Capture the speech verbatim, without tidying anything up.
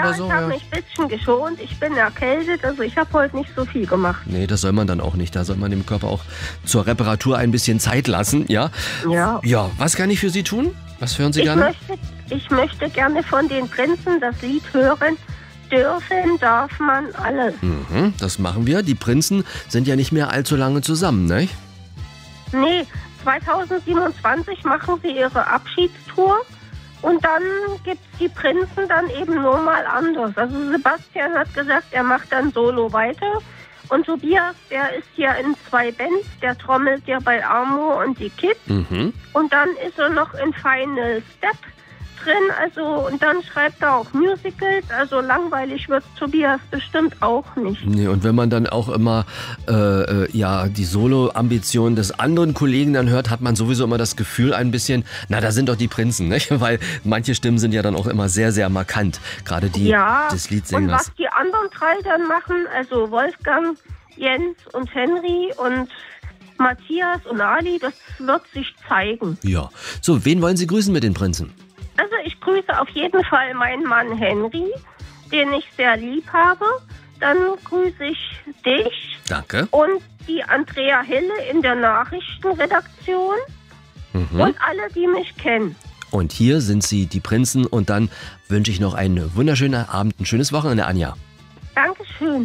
oder so? Ich habe Ja. mich ein bisschen geschont. Ich bin erkältet, also ich habe heute nicht so viel gemacht. Nee, das soll man dann auch nicht. Da soll man dem Körper auch zur Reparatur ein bisschen Zeit lassen, ja? Ja. Ja, was kann ich für Sie tun? Was hören Sie Ich gerne? möchte, ich möchte gerne von den Prinzen das Lied hören. Dürfen darf man alles. Mhm, das machen wir. Die Prinzen sind ja nicht mehr allzu lange zusammen, ne? Nee, zweitausendsiebenundzwanzig machen sie ihre Abschiedstour und dann gibt's die Prinzen dann eben nur mal anders. Also Sebastian hat gesagt, er macht dann solo weiter und Tobias, der ist ja in zwei Bands, der trommelt ja bei Amo und die Kids Mhm. und dann ist er noch in Final Step drin, also und dann schreibt er auch Musicals, also langweilig wird Tobias bestimmt auch nicht. Nee, und wenn man dann auch immer äh, äh, ja, die Solo-Ambitionen des anderen Kollegen dann hört, hat man sowieso immer das Gefühl ein bisschen, na, da sind doch die Prinzen, nicht? Weil manche Stimmen sind ja dann auch immer sehr, sehr markant, gerade die Ja, des und Liedsängers. was die anderen drei dann machen, also Wolfgang, Jens und Henry und Matthias und Ali, das wird sich zeigen. Ja, so, wen wollen Sie grüßen mit den Prinzen? Also ich grüße auf jeden Fall meinen Mann Henry, den ich sehr lieb habe. Dann grüße ich dich Danke. und die Andrea Hille in der Nachrichtenredaktion Mhm. und alle, die mich kennen. Und hier sind Sie, die Prinzen, und dann wünsche ich noch einen wunderschönen Abend, ein schönes Wochenende, Anja. Dankeschön.